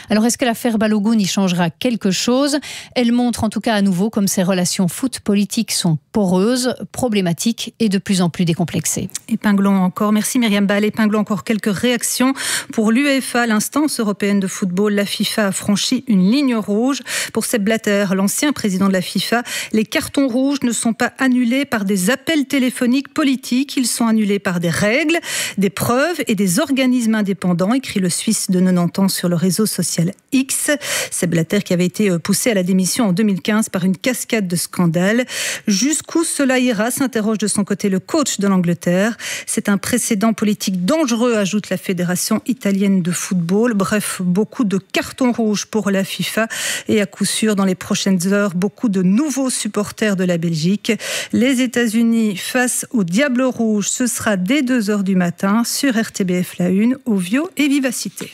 Alors est-ce que l'affaire Balogun y changera quelque chose ? Elle montre en tout cas à nouveau comme ces relations foot-politiques sont poreuses, problématiques et de plus en plus décomplexées. Épinglons encore, merci Myriam Ball, épinglons encore quelques réactions. Pour l'UEFA, l'instance européenne de football, la FIFA a franchi une ligne rouge. Pour Sepp Blatter, l'ancien président de la FIFA, les cartons rouges ne sont pas annulés par des appels téléphoniques politiques, ils sont annulés par des règles, des preuves et des organismes indépendants, écrit le Suisse de 90 ans sur le réseau social X. Sepp Blatter qui avait été poussé à la démission en 2015 par une cascade de scandales. Jusqu'où cela ira, s'interroge de son côté le coach de l'Angleterre. C'est un précédent politique dangereux, ajoute la Fédération italienne de football. Bref, beaucoup de cartons rouges pour la FIFA et à coup sûr, dans les prochaines heures, beaucoup de nouveaux supporters de la Belgique. Les États-Unis face au Diable Rouge, ce sera dès 2h du matin sur RTBF La Une, Ovio et Vivacité.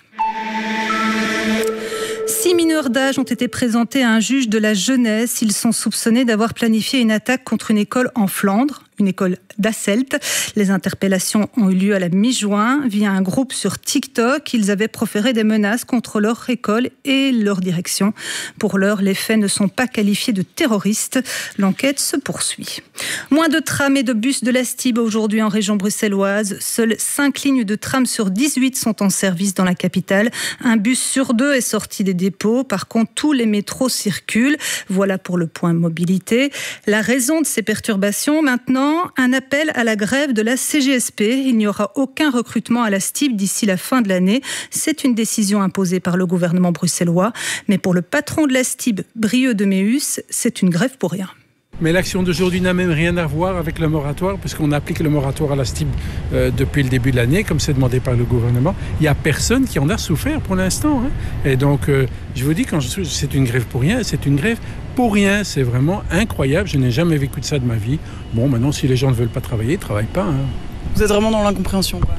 6 mineurs d'âge ont été présentés à un juge de la jeunesse. Ils sont soupçonnés d'avoir planifié une attaque contre une école en Flandre, une école d'Asselt. Les interpellations ont eu lieu à la mi-juin. Via un groupe sur TikTok, ils avaient proféré des menaces contre leur école et leur direction. Pour l'heure, les faits ne sont pas qualifiés de terroristes. L'enquête se poursuit. Moins de trams et de bus de la STIB aujourd'hui en région bruxelloise. Seules 5 lignes de tram sur 18 sont en service dans la capitale. Un bus sur 2 est sorti des dépôts. Par contre, tous les métros circulent. Voilà pour le point mobilité. La raison de ces perturbations, maintenant, un appel à la grève de la CGSP. Il n'y aura aucun recrutement à la STIB d'ici la fin de l'année. C'est une décision imposée par le gouvernement bruxellois. Mais pour le patron de la STIB, Brieux de Méhus, c'est une grève pour rien. Mais l'action d'aujourd'hui n'a même rien à voir avec le moratoire, puisqu'on applique le moratoire à la STIB depuis le début de l'année, comme c'est demandé par le gouvernement. Il n'y a personne qui en a souffert pour l'instant. Et donc, je vous dis, quand c'est une grève pour rien, c'est une grève pour rien. C'est vraiment incroyable. Je n'ai jamais vécu de ça de ma vie. Bon, maintenant, si les gens ne veulent pas travailler, ils ne travaillent pas. Vous êtes vraiment dans l'incompréhension, quoi.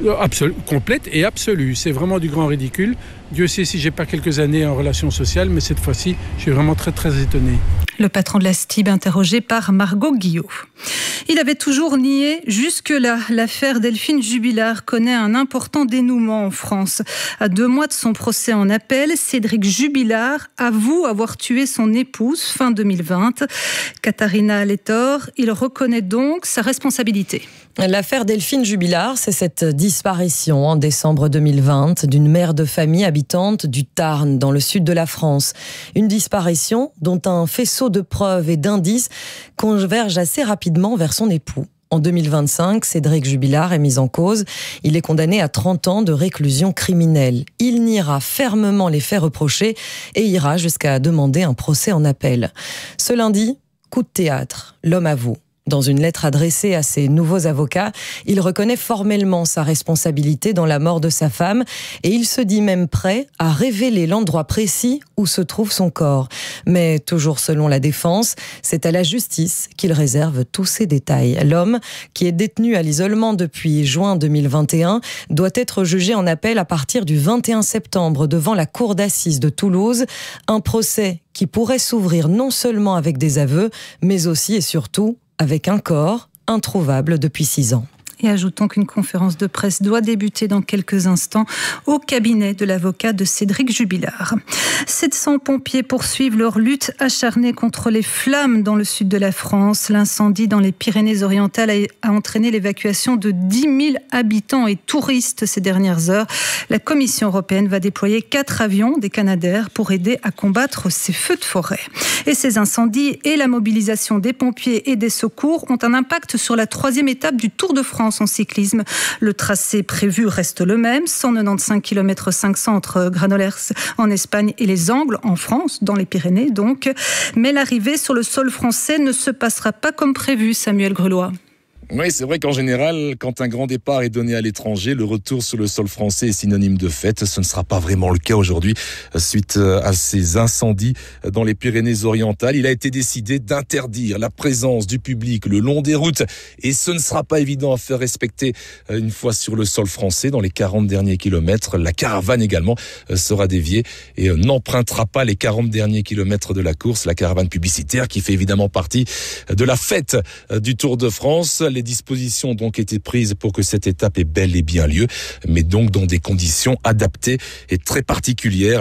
Complète et absolue. C'est vraiment du grand ridicule. Dieu sait si j'ai pas quelques années en relations sociales, mais cette fois-ci, je suis vraiment très, très étonné. Le patron de la STIB interrogé par Margot Guillot. Il avait toujours nié jusque-là. L'affaire Delphine Jubilard connaît un important dénouement en France. À 2 mois de son procès en appel, Cédric Jubilard avoue avoir tué son épouse fin 2020. Katharina Lettor, il reconnaît donc sa responsabilité. L'affaire Delphine Jubilard, c'est cette disparition en décembre 2020 d'une mère de famille habitante du Tarn, dans le sud de la France. Une disparition dont un faisceau de preuves et d'indices converge assez rapidement vers son époux. En 2025, Cédric Jubilard est mis en cause. Il est condamné à 30 ans de réclusion criminelle. Il niera fermement les faits reprochés et ira jusqu'à demander un procès en appel. Ce lundi, coup de théâtre, l'homme avoue. Dans une lettre adressée à ses nouveaux avocats, il reconnaît formellement sa responsabilité dans la mort de sa femme et il se dit même prêt à révéler l'endroit précis où se trouve son corps. Mais toujours selon la défense, c'est à la justice qu'il réserve tous ces détails. L'homme, qui est détenu à l'isolement depuis juin 2021, doit être jugé en appel à partir du 21 septembre devant la cour d'assises de Toulouse. Un procès qui pourrait s'ouvrir non seulement avec des aveux, mais aussi et surtout avec un corps introuvable depuis 6 ans. Et ajoutons qu'une conférence de presse doit débuter dans quelques instants au cabinet de l'avocat de Cédric Jubilard. 700 pompiers poursuivent leur lutte acharnée contre les flammes dans le sud de la France. L'incendie dans les Pyrénées-Orientales a entraîné l'évacuation de 10 000 habitants et touristes ces dernières heures. La Commission européenne va déployer 4 avions des Canadair pour aider à combattre ces feux de forêt. Et ces incendies et la mobilisation des pompiers et des secours ont un impact sur la 3e étape du Tour de France en cyclisme. Le tracé prévu reste le même, 195 km 500 entre Granollers en Espagne et les Angles en France, dans les Pyrénées donc. Mais l'arrivée sur le sol français ne se passera pas comme prévu, Samuel Grelois. Oui, c'est vrai qu'en général, quand un grand départ est donné à l'étranger, le retour sur le sol français est synonyme de fête. Ce ne sera pas vraiment le cas aujourd'hui. Suite à ces incendies dans les Pyrénées-Orientales, il a été décidé d'interdire la présence du public le long des routes. Et ce ne sera pas évident à faire respecter une fois sur le sol français. Dans les 40 derniers kilomètres, la caravane également sera déviée et n'empruntera pas les 40 derniers kilomètres de la course. La caravane publicitaire qui fait évidemment partie de la fête du Tour de France. Les dispositions ont donc été prises pour que cette étape ait bel et bien lieu, mais donc dans des conditions adaptées et très particulières.